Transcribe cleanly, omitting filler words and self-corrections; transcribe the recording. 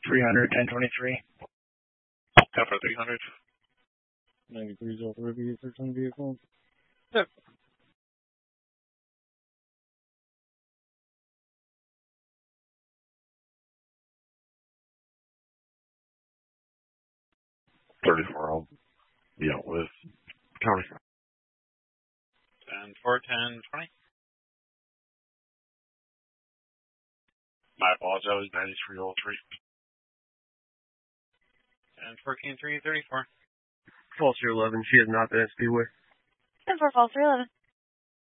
300, 1023. Got for 300. 93's off the review for some vehicles. Yep. I'll be out with county. 10-4, 10-20. I apologize, 9303. 10-14, 334. False 311, she has not been at Speedway. 10-4, false 311.